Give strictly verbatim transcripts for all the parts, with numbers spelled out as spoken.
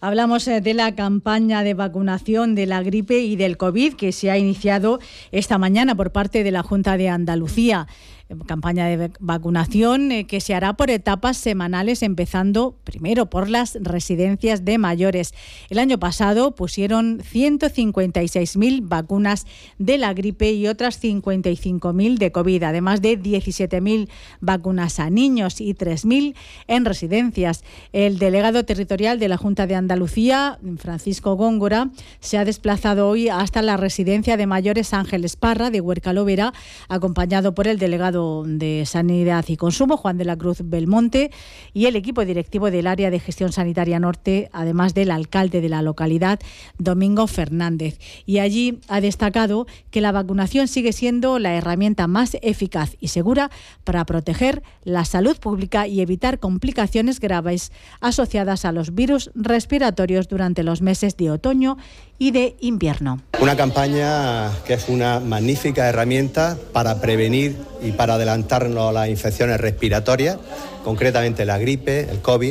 Hablamos de la campaña de vacunación de la gripe y del COVID que se ha iniciado esta mañana por parte de la Junta de Andalucía. Campaña de vacunación eh, que se hará por etapas semanales, empezando primero por las residencias de mayores. El año pasado pusieron ciento cincuenta y seis mil vacunas de la gripe y otras cincuenta y cinco mil de COVID, además de diecisiete mil vacunas a niños y tres mil en residencias. El delegado territorial de la Junta de Andalucía, Francisco Góngora, se ha desplazado hoy hasta la residencia de mayores Ángeles Parra de Huerca-Lovera, acompañado por el delegado de Sanidad y Consumo, Juan de la Cruz Belmonte, y el equipo directivo del Área de Gestión Sanitaria Norte, además del alcalde de la localidad, Domingo Fernández. Y allí ha destacado que la vacunación sigue siendo la herramienta más eficaz y segura para proteger la salud pública y evitar complicaciones graves asociadas a los virus respiratorios durante los meses de otoño y de invierno. Una campaña que es una magnífica herramienta para prevenir y para adelantarnos a las infecciones respiratorias, concretamente la gripe, el COVID.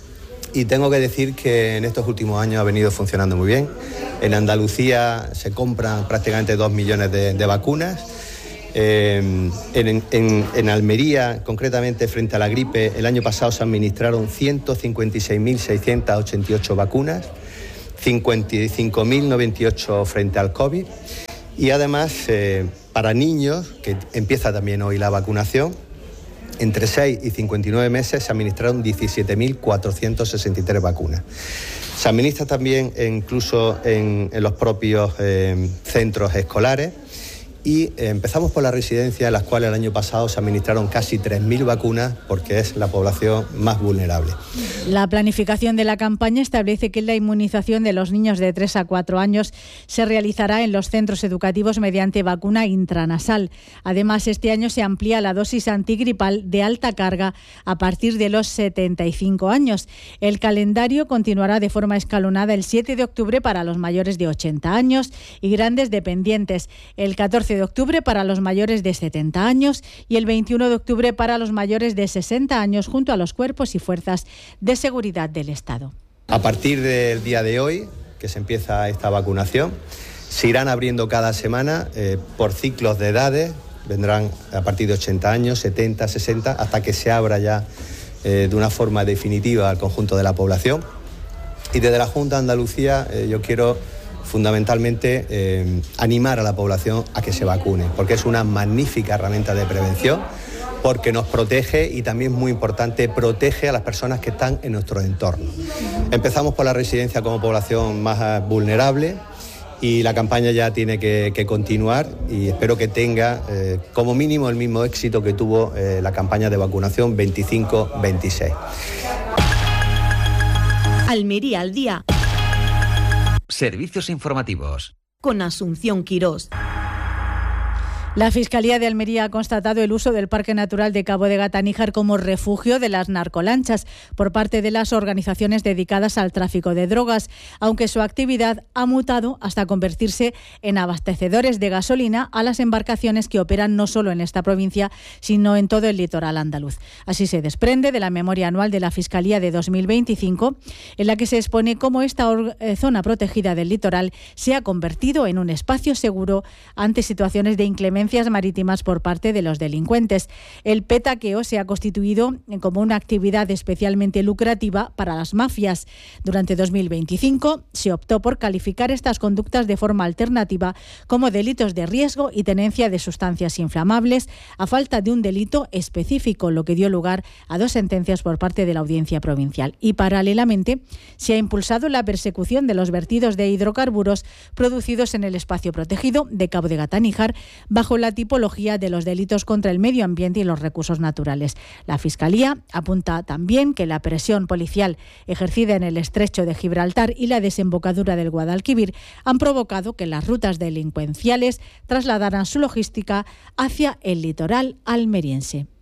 Y tengo que decir que en estos últimos años ha venido funcionando muy bien. En Andalucía se compran prácticamente dos millones de, de vacunas. Eh, en, en, en Almería, concretamente frente a la gripe, el año pasado se administraron ciento cincuenta y seis mil seiscientas ochenta y ocho vacunas, cincuenta y cinco mil noventa y ocho frente al COVID. Y además, eh, para niños, que empieza también hoy la vacunación, entre seis y cincuenta y nueve meses se administraron diecisiete mil cuatrocientas sesenta y tres vacunas. Se administra también incluso en, en los propios eh, centros escolares. Y eh, empezamos por las residencias, en las cuales el año pasado se administraron casi tres mil vacunas, porque es la población más vulnerable. La planificación de la campaña establece que la inmunización de los niños de tres a cuatro años se realizará en los centros educativos mediante vacuna intranasal. Además, este año se amplía la dosis antigripal de alta carga a partir de los setenta y cinco años. El calendario continuará de forma escalonada el siete de octubre para los mayores de ochenta años y grandes dependientes, el catorce de octubre para los mayores de setenta años y el veintiuno de octubre para los mayores de sesenta años, junto a los cuerpos y fuerzas de seguridad del Estado. A partir del día de hoy, que se empieza esta vacunación, se irán abriendo cada semana eh, por ciclos de edades. Vendrán a partir de ochenta años, setenta, sesenta, hasta que se abra ya eh, de una forma definitiva al conjunto de la población. Y desde la Junta de Andalucía eh, yo quiero fundamentalmente eh, animar a la población a que se vacune, porque es una magnífica herramienta de prevención, porque nos protege y también, muy importante, protege a las personas que están en nuestro entorno. Empezamos por la residencia como población más vulnerable y la campaña ya tiene que, que continuar, y espero que tenga eh, como mínimo el mismo éxito que tuvo eh, la campaña de vacunación veinticinco veintiséis. Almería al día. Servicios informativos. Con Asunción Quirós. La Fiscalía de Almería ha constatado el uso del Parque Natural de Cabo de Gata-Níjar como refugio de las narcolanchas por parte de las organizaciones dedicadas al tráfico de drogas, aunque su actividad ha mutado hasta convertirse en abastecedores de gasolina a las embarcaciones que operan no solo en esta provincia, sino en todo el litoral andaluz. Así se desprende de la memoria anual de la Fiscalía de dos mil veinticinco, en la que se expone cómo esta zona protegida del litoral se ha convertido en un espacio seguro ante situaciones de inclemencia marítimas por parte de los delincuentes. El petaqueo se ha constituido como una actividad especialmente lucrativa para las mafias. Durante dos mil veinticinco se optó por calificar estas conductas de forma alternativa como delitos de riesgo y tenencia de sustancias inflamables, a falta de un delito específico, lo que dio lugar a dos sentencias por parte de la Audiencia Provincial. Y paralelamente se ha impulsado la persecución de los vertidos de hidrocarburos producidos en el espacio protegido de Cabo de Gata-Níjar, bajo la tipología de los delitos contra el medio ambiente y los recursos naturales. La Fiscalía apunta también que la presión policial ejercida en el estrecho de Gibraltar y la desembocadura del Guadalquivir han provocado que las rutas delincuenciales trasladaran su logística hacia el litoral almeriense.